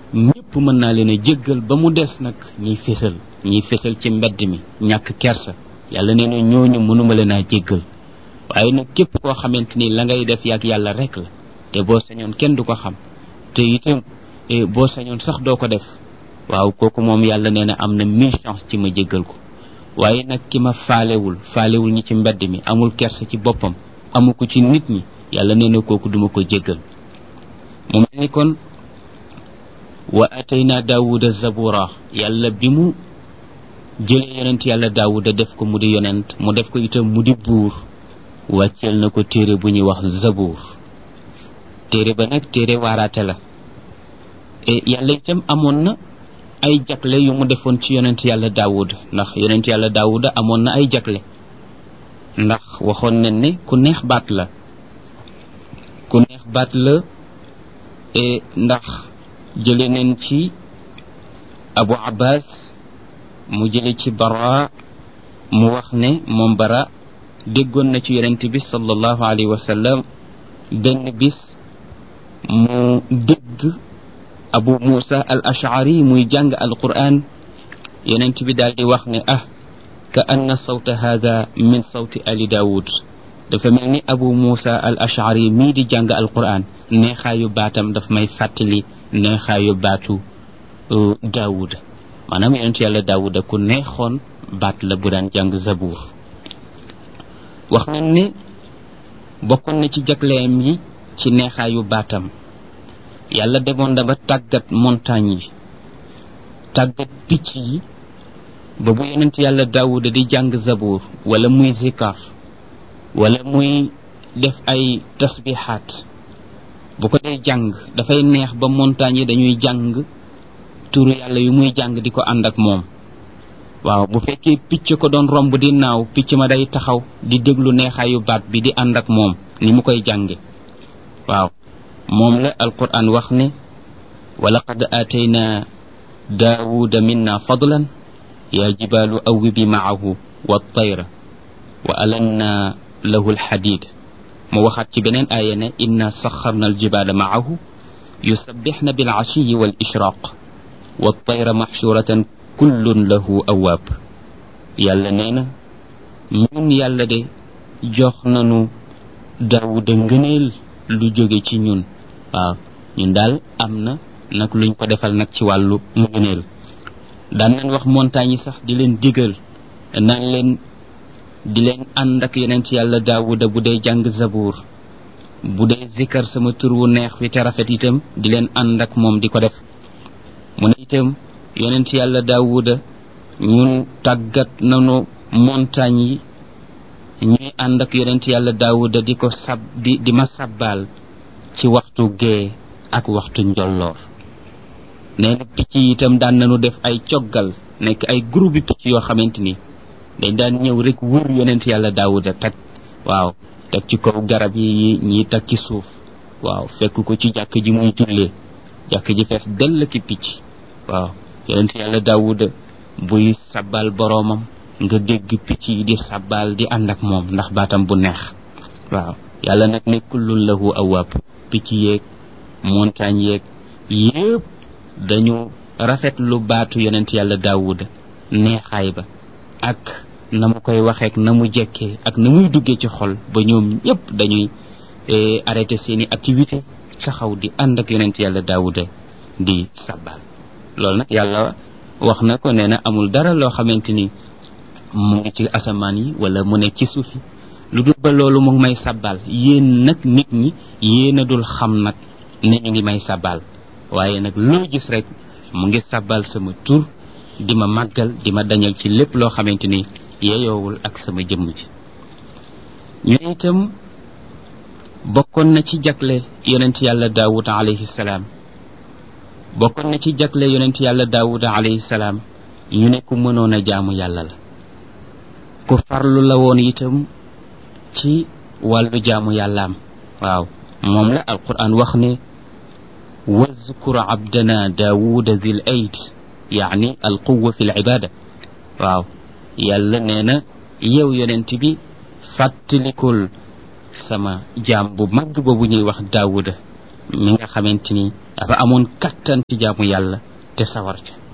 ñëpp mën naa leen a jéggal ba mu des nag ñiy fésal ci mbedd mi ñàkk kersa yàlla nee na ñooñu mënuma leen a jéggal waaye nag képp koo xamante ni la ngay def yàgg yàlla rek la te boo sañoon kenn du ko xam te itam boo sañoon sax doo ko def waaw kooku moom yàlla nee na am na 1000 chance ci ma jéggal ko waaye nag ki ma faalewul ñi ci mbedd mi amul kersa ci boppam amu ko ci nit ñi yàlla nee na kooku duma ko jéggal mu mel ni kon wa atayna daawuda zabura yàlla bi mu jëlee yonent yàlla daawuda def ko mu di yonent mu def ko itam mu di buur wàcceel na ko téere bu ñuy wax zabuur téere ba nag téere waaraate la yàlla itam amoon na ay jagle yu mu defoon ci yonent yàlla daawuda ndax yonent yàlla daawuda amoon na ay jagle ndax waxoon nañ ne ku neex baat la ndax jële nañ ci abu abbas mu jële ci bara mu wax ne moom bara déggoon na ci yonent bi sallallahu alayhi wa sallam benn bis mu dégg abu musa al ash'ari muy jàng alquran yonent bi daal di wax ne ka anna sawta hada min sawti ali daawud dafa mel ni abu musa al ash'ari mii di jàng alquran neexaayu baatam daf may fàttali neexaayu baatu daawuda maanaam yonent yàlla daawuda ku neexoon baat la bu daan jàng zabuur wax nañ ne bokkoon na ci jagleem yi ci neexaayu baatam yàlla demoon na ba tàggat montagne yi tàggat picc yi ba bu yonent yàlla daawuda di jàng zabuur wala muy zikar wala muy def ay tasbihaat bu ko dee jàng dafay neex ba montagne yi dañuy jàng turu yàlla yu muy jàng di ko ànd ak moom waaw bu fekkee picc ko doon romb di naaw picc ma day taxaw di déglu neexaayu baat bi di ànd ak moom ni mu koy jànge waaw moom la alquran wax ne wa laqad aatayna daawuda minna fadlan yaa jibaalu awwibi maahu wa tayra wa alanna lahu alxadid mu waxaat ci beneen aaya ne inna saxarna aljibaala maahu yusabbixna bilcashiyi wal ishraq wa tayra maxshuratan kullun lahu awaab yàlla nee na ñun yàlla de jox nanu daawuda ngëneel lu jóge ci ñun waaw ñun daal am na nag luñ ko defal nag ci wàllu ngëneel daan nañ wax montagne yi sax di leen digal naan leen di leen ànd ak yonent yàlla daawuda bu dee jàng zabuur bu dee zikar sama tur wu neex wi te rafet itam di leen ànd ak moom di ko def mu ne itam yonent yàlla daawuda ñun tàggat nanu montagne yi ñuy ànd ak yonent yàlla daawuda di ko di ma sabbaal ci waxtu gee ak waxtu njolloor nee na picc yi itam daan nañu def ay coggal nekk ay groupe picc yoo xamante ni dañ daan ñëw rek wër yonent yàlla daawuda teg waaw teg ci kaw garab yi ñii teg ci suuf waaw fekk ko ci jàkk ji muy jullee jàkk ji fees dell ki picc waaw yonent yàlla daawuda buy sabbal boroomam nga dégg picc yi di sabbal di ànd ak moom ndax baatam bu neex waaw yàlla nag ne kullun lahu awaab picc yeeg montagne yeeg yépp dañu rafet lu baatu yonent yàlla daawuda neexaay ba ak na mu koy waxeek na mu jekkee ak na muy duggee ci xol ba ñoom ñëpp dañuy arrêté seeni activité taxaw di ànd ak yonent yàlla daawuda di sabbal loolu nag yàlla wax na ko nee na amul dara loo xamante ni mu ngi ci asamaan yi wala mu nekk ci suuf yi lu dul ba loolu mu ngi may sabbal yéen nag nit ñi yéen a dul xam nag ne ñu ngi may sabbal waaye nag loo gis rek mu ngi sabbal sama tur di ma màggal di ma dañal ci lépp loo xamante ni yeyoowul ak sama jëmm ji ñu ne itam bokkoon na ci jagle yonent yàlla daawud alayhi salaam bokkoon na ci jagle yonent yàlla daawuda alayhi salaam ñu ne ku mënoon a jaamu yàlla la ku farlu la woon itam ci wàllu jaamu yàllaam waaw moom la alquran wax ne wazkur abdana daawuda zil ayd yaani alquwa fi libada waaw yàlla nee na yow yonent bi fàttalikul sama jaam bu mag ba bu ñuy wax daawuda mi nga xamante ni dafa amoon kattan ci jaamu yàlla te sawar ca